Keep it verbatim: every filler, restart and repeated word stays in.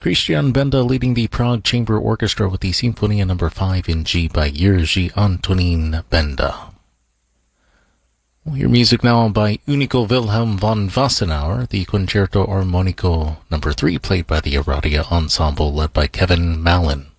Christian Benda leading the Prague Chamber Orchestra with the Sinfonia number five in G by Jerzy Antonín Benda. We'll hear music now by Unico Wilhelm von Wassenaar, the Concerto Armonico number three played by the Aradia Ensemble led by Kevin Mallon.